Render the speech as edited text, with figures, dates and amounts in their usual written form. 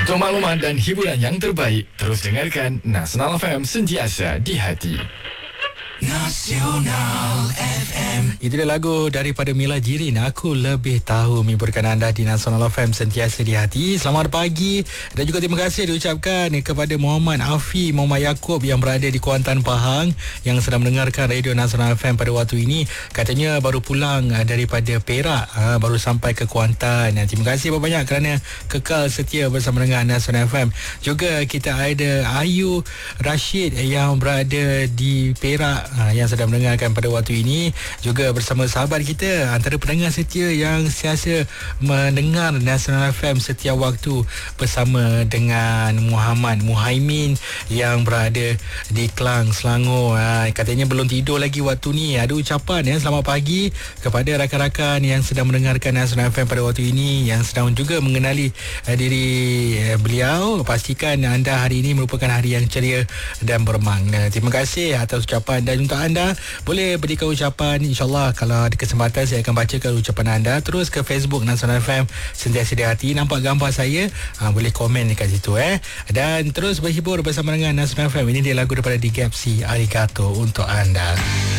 Untuk maklumat dan hiburan yang terbaik, terus dengarkan Nasional FM, sentiasa di hati. Nasional FM. Itu dia lagu daripada Mila Jirin, Aku Lebih Tahu, menghiburkan anda di Nasional FM, sentiasa di hati. Selamat pagi dan juga terima kasih diucapkan kepada Muhammad Afi, Muhammad Yaakob yang berada di Kuantan, Pahang, yang sedang mendengarkan Radio Nasional FM pada waktu ini. Katanya baru pulang daripada Perak, baru sampai ke Kuantan. Terima kasih banyak kerana kekal setia bersama dengan Nasional FM. Juga kita ada Ayu Rashid yang berada di Perak, yang sedang mendengarkan pada waktu ini, juga bersama sahabat kita antara pendengar setia yang sentiasa mendengar Nasional FM setiap waktu, bersama dengan Muhammad Muhaimin yang berada di Klang, Selangor. Katanya belum tidur lagi waktu ni. Ada ucapan selamat pagi kepada rakan-rakan yang sedang mendengarkan Nasional FM pada waktu ini, yang sedang juga mengenali diri beliau. Pastikan anda hari ini merupakan hari yang ceria dan bermakna. Terima kasih atas ucapan. Dan untuk anda boleh berikan ucapan, InsyaAllah kalau ada kesempatan saya akan bacakan ucapan anda. Terus ke Facebook Nasional FM sentiasa di hati, nampak gambar saya, boleh komen dekat situ dan terus berhibur bersama dengan Nasional FM. Ini dia lagu daripada The Gapsi, Arigato untuk anda.